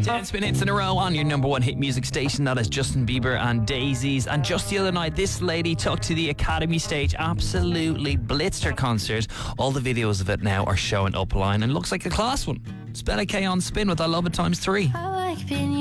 10 spin hits in a row on your number one hit music station. That is Justin Bieber and Daisies. And just the other night, this lady took to the Academy stage, absolutely blitzed her concert. All the videos of it now are showing up line and looks like a class one. Spell a K on spin with I Love It ×3. I like being